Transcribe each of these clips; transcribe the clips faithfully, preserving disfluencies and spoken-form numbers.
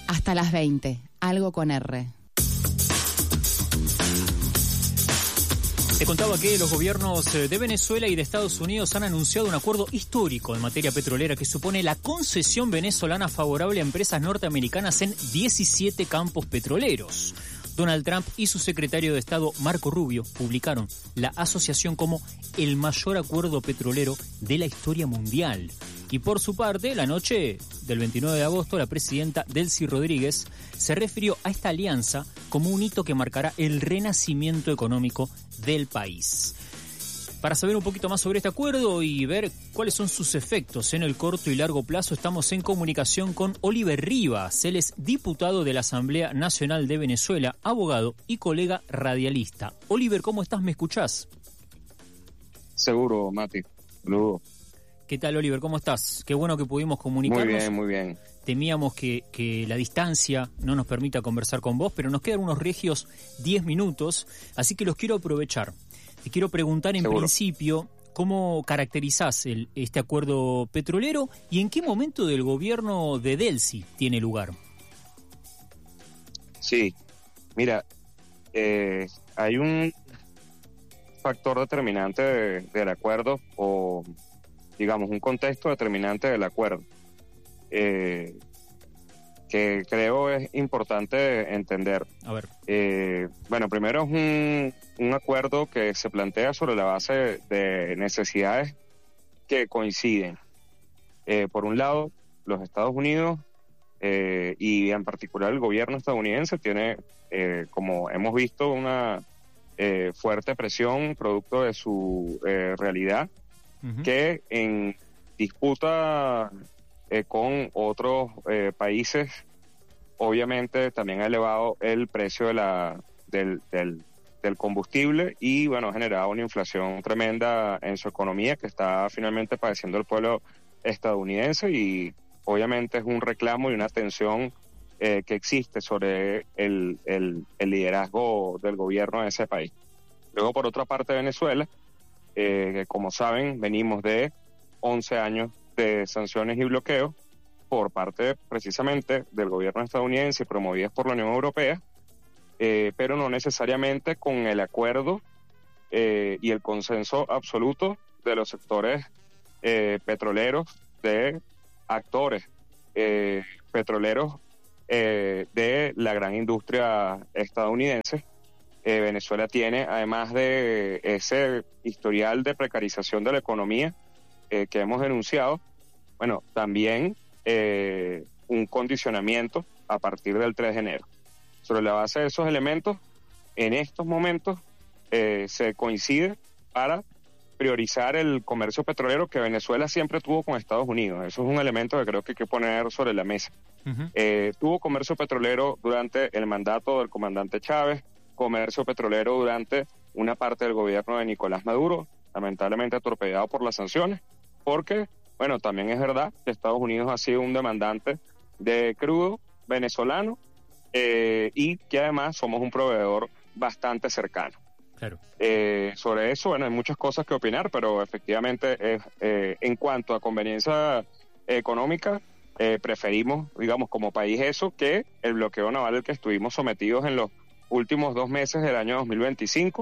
Hasta las veinte, algo con R. Te contaba que los gobiernos de Venezuela y de Estados Unidos han anunciado un acuerdo histórico en materia petrolera que supone la concesión venezolana favorable a empresas norteamericanas en diecisiete campos petroleros. Donald Trump y su secretario de Estado, Marco Rubio, publicaron la asociación como el mayor acuerdo petrolero de la historia mundial. Y por su parte, la noche del veintinueve de agosto, la presidenta Delcy Rodríguez se refirió a esta alianza como un hito que marcará el renacimiento económico del país. Para saber un poquito más sobre este acuerdo y ver cuáles son sus efectos en el corto y largo plazo, estamos en comunicación con Oliver Rivas. Él es diputado de la Asamblea Nacional de Venezuela, abogado y colega radialista. Oliver, ¿cómo estás? ¿Me escuchás? Seguro, Mati. Saludos. ¿Qué tal, Oliver? ¿Cómo estás? Qué bueno que pudimos comunicarnos. Muy bien, muy bien. Temíamos que, que la distancia no nos permita conversar con vos, pero nos quedan unos regios diez minutos, así que los quiero aprovechar. Te quiero preguntar en Seguro. principio, ¿cómo caracterizás el, este acuerdo petrolero y en qué momento del gobierno de Delcy tiene lugar? Sí, mira, eh, hay un factor determinante de, del acuerdo, o digamos un contexto determinante del acuerdo, eh, que creo es importante entender. A ver. Eh, bueno, primero es un, un acuerdo que se plantea sobre la base de necesidades que coinciden. Eh, por un lado, los Estados Unidos eh, y en particular el gobierno estadounidense tiene, eh, como hemos visto, una eh, fuerte presión producto de su eh, realidad, uh-huh. que en disputa Eh, con otros eh, países, obviamente también ha elevado el precio de la, del, del, del combustible y bueno, ha generado una inflación tremenda en su economía que está finalmente padeciendo el pueblo estadounidense, y obviamente es un reclamo y una tensión eh, que existe sobre el, el, el liderazgo del gobierno de ese país. Luego, por otra parte, Venezuela, eh, que como saben, venimos de once años de sanciones y bloqueos por parte precisamente del gobierno estadounidense y promovidas por la Unión Europea, eh, pero no necesariamente con el acuerdo eh, y el consenso absoluto de los sectores eh, petroleros, de actores eh, petroleros eh, de la gran industria estadounidense. Eh, Venezuela tiene, además de ese historial de precarización de la economía eh, que hemos denunciado, bueno, también eh, un condicionamiento a partir del tres de enero. Sobre la base de esos elementos, en estos momentos eh, se coincide para priorizar el comercio petrolero que Venezuela siempre tuvo con Estados Unidos. Eso es un elemento que creo que hay que poner sobre la mesa. Uh-huh. Eh, tuvo comercio petrolero durante el mandato del comandante Chávez, comercio petrolero durante una parte del gobierno de Nicolás Maduro, lamentablemente atorpedado por las sanciones, porque bueno, también es verdad que Estados Unidos ha sido un demandante de crudo venezolano eh, y que además somos un proveedor bastante cercano. Claro. Eh, sobre eso, bueno, hay muchas cosas que opinar, pero efectivamente eh, eh, en cuanto a conveniencia económica, eh, preferimos, digamos, como país eso que el bloqueo naval al que estuvimos sometidos en los últimos dos meses del año dos mil veinticinco,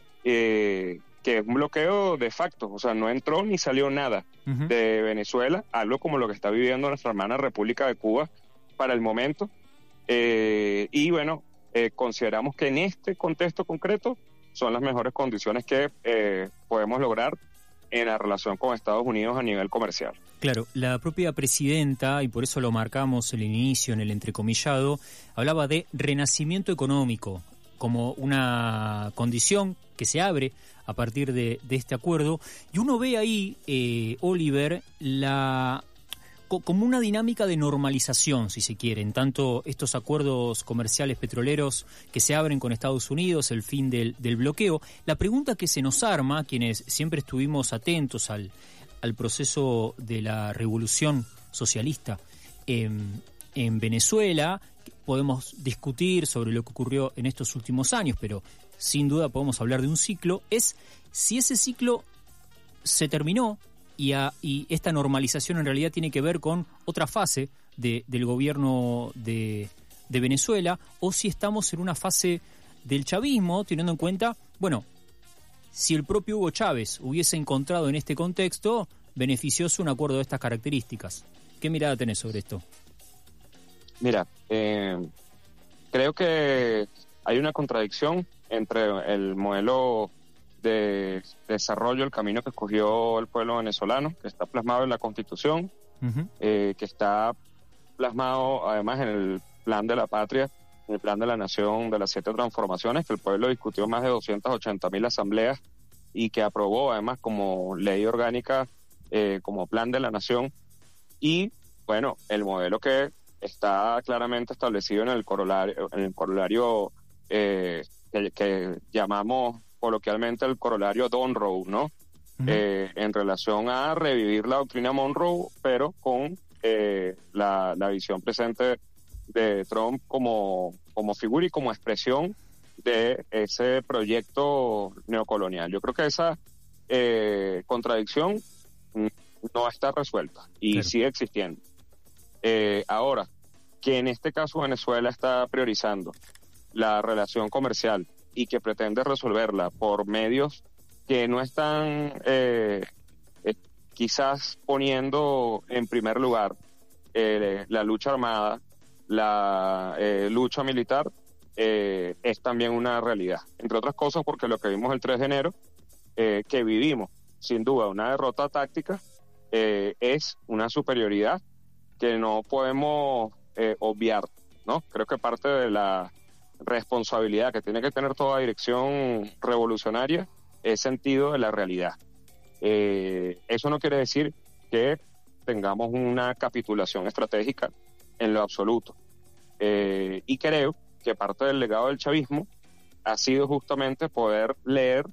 eh, que es un bloqueo de facto, o sea, no entró ni salió nada uh-huh. de Venezuela, algo como lo que está viviendo nuestra hermana República de Cuba para el momento, eh, y bueno, eh, consideramos que en este contexto concreto son las mejores condiciones que eh, podemos lograr en la relación con Estados Unidos a nivel comercial. Claro, la propia presidenta, y por eso lo marcamos en el inicio, en el entrecomillado, hablaba de renacimiento económico como una condición que se abre a partir de, de este acuerdo, y uno ve ahí, eh, Oliver, la co- como una dinámica de normalización, si se quiere, en tanto estos acuerdos comerciales petroleros que se abren con Estados Unidos, el fin del, del bloqueo. La pregunta que se nos arma, quienes siempre estuvimos atentos al, al proceso de la revolución socialista en, en Venezuela, podemos discutir sobre lo que ocurrió en estos últimos años, pero sin duda podemos hablar de un ciclo, es si ese ciclo se terminó y, a, y esta normalización en realidad tiene que ver con otra fase de, del gobierno de, de Venezuela, o si estamos en una fase del chavismo, teniendo en cuenta, bueno, si el propio Hugo Chávez hubiese encontrado en este contexto beneficioso un acuerdo de estas características. ¿Qué mirada tenés sobre esto? Mira, eh, creo que hay una contradicción entre el modelo de desarrollo, el camino que escogió el pueblo venezolano, que está plasmado en la Constitución, uh-huh. eh, que está plasmado además en el Plan de la Patria, en el Plan de la Nación de las Siete Transformaciones, que el pueblo discutió más de doscientas ochenta mil asambleas y que aprobó además como ley orgánica, eh, como Plan de la Nación, y bueno, el modelo que está claramente establecido en el corolario, en el corolario eh, que, que llamamos coloquialmente el corolario Monroe, ¿no? Uh-huh. Eh, en relación a revivir la doctrina Monroe, pero con eh, la, la visión presente de Trump como, como figura y como expresión de ese proyecto neocolonial. Yo creo que esa eh, contradicción no está resuelta y claro. sigue existiendo. Eh, ahora, que en este caso Venezuela está priorizando la relación comercial y que pretende resolverla por medios que no están eh, eh, quizás poniendo en primer lugar eh, la lucha armada, la eh, lucha militar, eh, es también una realidad. Entre otras cosas porque lo que vimos el tres de enero, eh, que vivimos sin duda una derrota táctica, eh, es una superioridad que no podemos eh, obviar, ¿no? Creo que parte de la responsabilidad que tiene que tener toda dirección revolucionaria es sentido de la realidad. Eh, eso no quiere decir que tengamos una capitulación estratégica en lo absoluto. Eh, y creo que parte del legado del chavismo ha sido justamente poder leer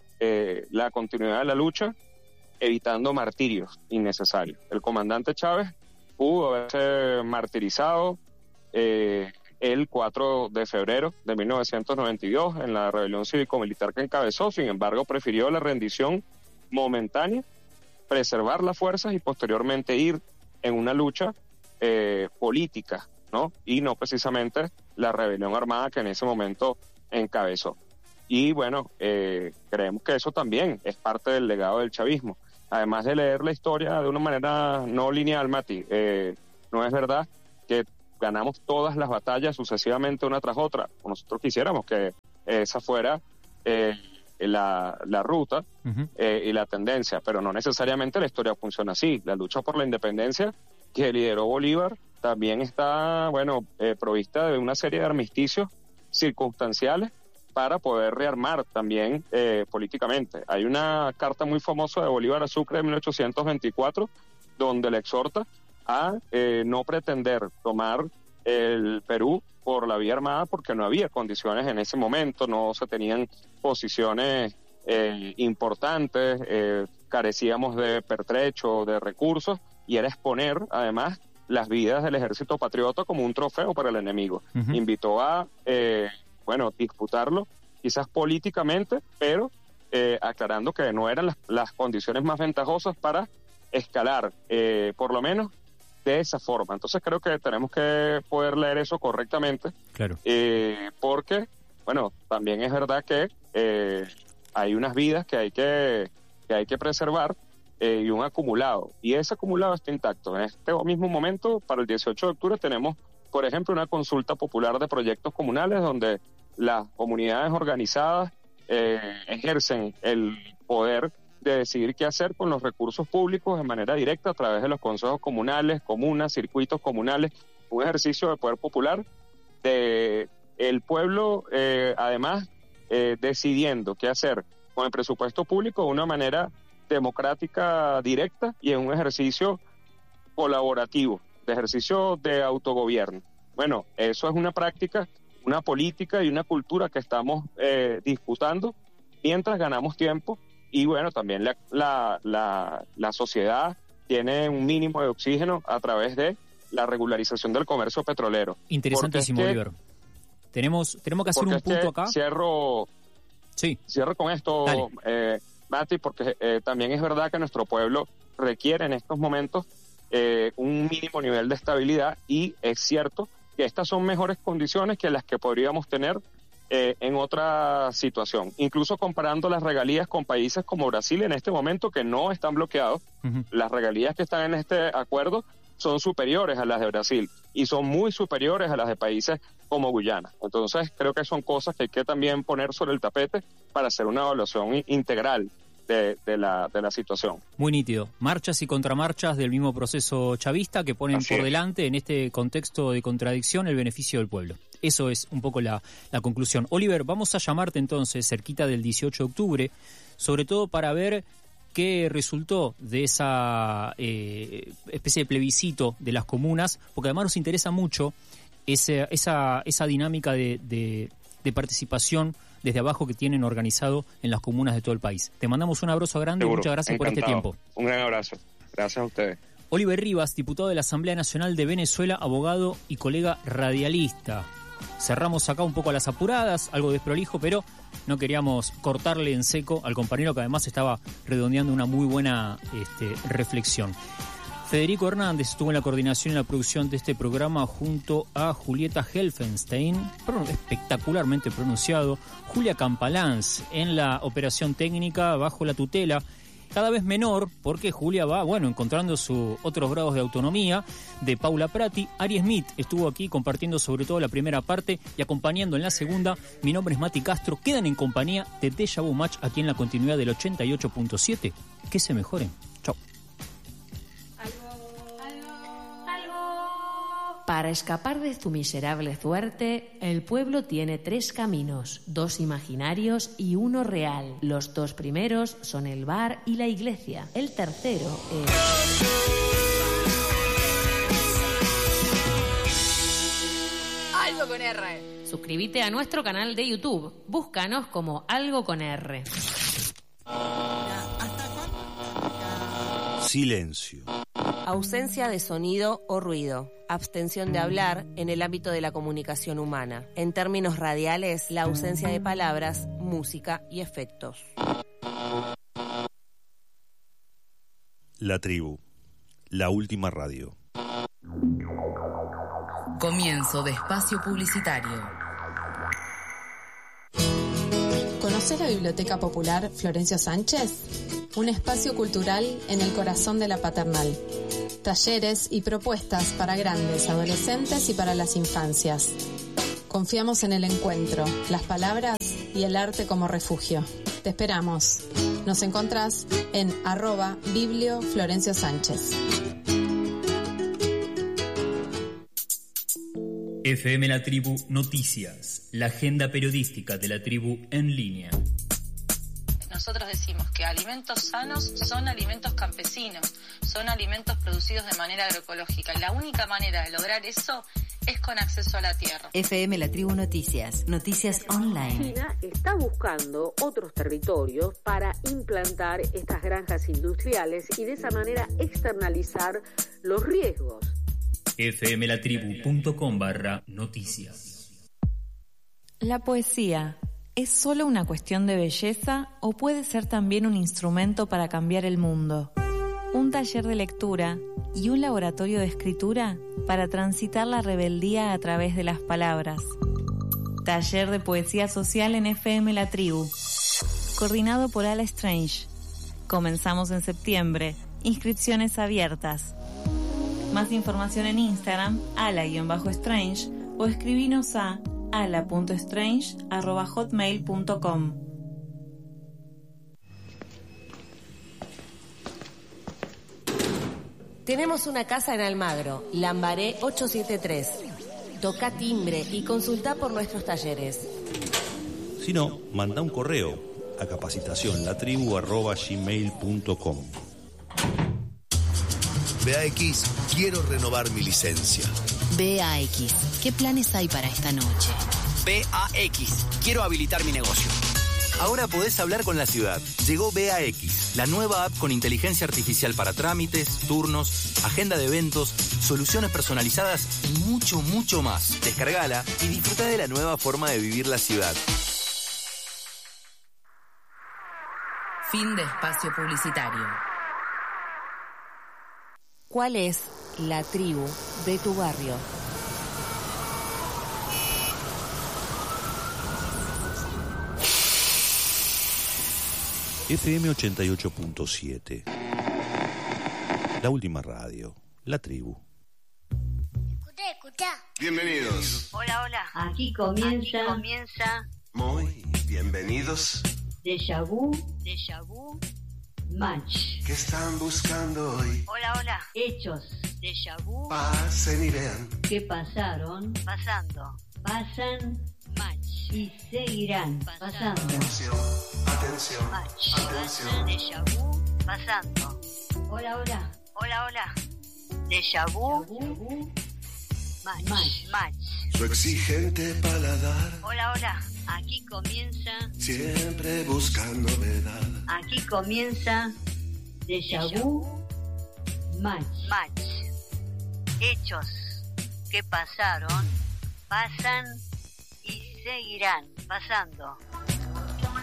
eh, la continuidad de la lucha, evitando martirios innecesarios. El comandante Chávez pudo haberse martirizado eh, el cuatro de febrero de mil novecientos noventa y dos en la rebelión cívico-militar que encabezó. Sin embargo, prefirió la rendición momentánea, preservar las fuerzas y posteriormente ir en una lucha eh, política, ¿no? Y no precisamente la rebelión armada que en ese momento encabezó. Y bueno, eh, creemos que eso también es parte del legado del chavismo. Además de leer la historia de una manera no lineal, Mati, eh, no es verdad que ganamos todas las batallas sucesivamente una tras otra. Nosotros quisiéramos que esa fuera eh, la, la ruta uh-huh. eh, y la tendencia, pero no necesariamente la historia funciona así. La lucha por la independencia que lideró Bolívar también está, bueno, eh, provista de una serie de armisticios circunstanciales para poder rearmar también eh, políticamente. Hay una carta muy famosa de Bolívar a Sucre de mil ochocientos veinticuatro donde le exhorta a eh, no pretender tomar el Perú por la vía armada porque no había condiciones en ese momento, no se tenían posiciones eh, importantes, eh, carecíamos de pertrecho, de recursos, y era exponer además las vidas del ejército patriota como un trofeo para el enemigo. Uh-huh. Invitó a, eh, bueno, disputarlo quizás políticamente, pero eh, aclarando que no eran las, las condiciones más ventajosas para escalar, eh, por lo menos de esa forma. Entonces creo que tenemos que poder leer eso correctamente. Claro. Eh, porque, bueno, también es verdad que eh, hay unas vidas que hay que, que, hay que preservar eh, y un acumulado. Y ese acumulado está intacto. En este mismo momento, para el dieciocho de octubre, tenemos, por ejemplo, una consulta popular de proyectos comunales donde las comunidades organizadas eh, ejercen el poder de decidir qué hacer con los recursos públicos de manera directa a través de los consejos comunales, comunas, circuitos comunales, un ejercicio de poder popular de el pueblo, eh, además, eh, decidiendo qué hacer con el presupuesto público de una manera democrática directa y en un ejercicio colaborativo, de ejercicio de autogobierno. Bueno, eso es una práctica, una política y una cultura que estamos eh, disputando mientras ganamos tiempo. Y bueno, también la, la, la, la sociedad tiene un mínimo de oxígeno a través de la regularización del comercio petrolero. Interesantísimo, Bolívar. Tenemos, tenemos que hacer un punto acá. Cierro, sí. cierro con esto, eh, Mati, porque eh, también es verdad que nuestro pueblo requiere en estos momentos eh, un mínimo nivel de estabilidad, y es cierto que estas son mejores condiciones que las que podríamos tener eh, en otra situación, incluso comparando las regalías con países como Brasil en este momento, que no están bloqueados. Uh-huh. Las regalías que están en este acuerdo son superiores a las de Brasil y son muy superiores a las de países como Guyana. Entonces creo que son cosas que hay que también poner sobre el tapete para hacer una evaluación integral de, de, la, de la situación. Muy nítido. Marchas y contramarchas del mismo proceso chavista que ponen Así por es. delante, en este contexto de contradicción, el beneficio del pueblo. Eso es un poco la, la conclusión. Oliver, vamos a llamarte entonces cerquita del dieciocho de octubre, sobre todo para ver qué resultó de esa eh, especie de plebiscito de las comunas, porque además nos interesa mucho ese, esa, esa dinámica de, de, de participación desde abajo que tienen organizado en las comunas de todo el país. Te mandamos un abrazo grande. Seguro. Y muchas gracias Encantado. por este tiempo. Un gran abrazo. Gracias a ustedes. Oliver Rivas, diputado de la Asamblea Nacional de Venezuela, abogado y colega radialista. Cerramos acá un poco a las apuradas, algo desprolijo, pero no queríamos cortarle en seco al compañero que además estaba redondeando una muy buena este, reflexión. Federico Hernández estuvo en la coordinación y en la producción de este programa junto a Julieta Helfenstein, espectacularmente pronunciado, Julia Campalans en la operación técnica bajo la tutela, cada vez menor, porque Julia va, bueno, encontrando sus otros grados de autonomía, de Paula Prati. Ari Smith estuvo aquí compartiendo sobre todo la primera parte y acompañando en la segunda. Mi nombre es Mati Castro. Quedan en compañía de Deja Vu Match aquí en la continuidad del ochenta y ocho punto siete. Que se mejoren. Chau. Para escapar de tu miserable suerte, el pueblo tiene tres caminos, dos imaginarios y uno real. Los dos primeros son el bar y la iglesia. El tercero es... Algo con R. Suscríbete a nuestro canal de YouTube. Búscanos como Algo con R. Silencio. Ausencia de sonido o ruido. Abstención de hablar en el ámbito de la comunicación humana. En términos radiales, la ausencia de palabras, música y efectos. La tribu. La última radio. Comienzo de espacio publicitario. ¿Conoces la Biblioteca Popular Florencio Sánchez? Un espacio cultural en el corazón de la Paternal. Talleres y propuestas para grandes, adolescentes y para las infancias. Confiamos en el encuentro, las palabras y el arte como refugio. Te esperamos. Nos encontrás en arroba Biblio Florencio Sánchez. F M La Tribu Noticias, la agenda periodística de la tribu en línea. Nosotros decimos que alimentos sanos son alimentos campesinos, son alimentos producidos de manera agroecológica. La única manera de lograr eso es con acceso a la tierra. F M La Tribu Noticias, noticias online. China está buscando otros territorios para implantar estas granjas industriales y de esa manera externalizar los riesgos. fmlatribu.com barra noticias. La poesía, ¿es solo una cuestión de belleza o puede ser también un instrumento para cambiar el mundo? Un taller de lectura y un laboratorio de escritura para transitar la rebeldía a través de las palabras. Taller de poesía social en F M La Tribu. Coordinado por Ala Strange. Comenzamos en septiembre. Inscripciones abiertas. Más información en Instagram, ala-strange, o escribinos a ala punto strange arroba hotmail punto com. Tenemos una casa en Almagro, Lambaré ochocientos setenta y tres. Toca timbre y consulta por nuestros talleres. Si no, manda un correo a capacitacionlatribu arroba gmail punto com. B A X, quiero renovar mi licencia. B A X, ¿qué planes hay para esta noche? B A X, quiero habilitar mi negocio. Ahora podés hablar con la ciudad. Llegó B A X, la nueva app con inteligencia artificial para trámites, turnos, agenda de eventos, soluciones personalizadas y mucho, mucho más. Descargala y disfruta de la nueva forma de vivir la ciudad. Fin de espacio publicitario. ¿Cuál es la tribu de tu barrio? F M ochenta y ocho punto siete. La última radio. La tribu. Bienvenidos. Hola, hola. Aquí comienza. Aquí comienza. Muy bienvenidos. Déjà vu. Déjà vu. Match. ¿Qué están buscando hoy? Hola, hola. Hechos. Déjà vu. Pasen y vean. ¿Qué pasaron? Pasando. Pasan. Match. Y seguirán pasando. Atención. Atención. Match. Atención. Déjà vu. Pasando. Hola, hola. Hola, hola. Déjà vu. Déjà vu. Match. Match. Match. Su exigente paladar. Hola, hola. Aquí comienza. Siempre buscando novedad. Aquí comienza. Déjà vu. Match. Match. Hechos que pasaron, pasan y seguirán pasando.